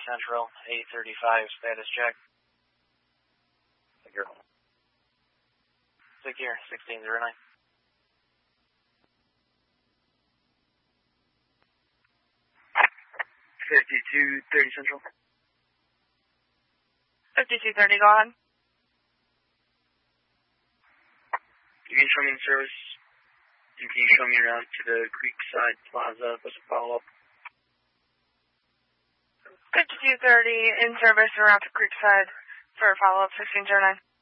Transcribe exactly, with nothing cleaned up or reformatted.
Central, eight thirty-five, status check. Secure. Secure, sixteen zero nine. fifty-two thirty Central. fifty-two thirty, go ahead. You can show me in service, and can you show me around to the Creekside Plaza as a follow-up? fifty-two thirty in service around to Creekside for follow-up sixteen zero nine.